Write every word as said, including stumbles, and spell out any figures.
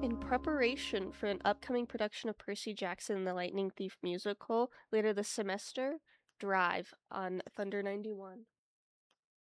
In preparation for an upcoming production of Percy Jackson and the Lightning Thief musical later this semester, Drive on Thunder ninety-one.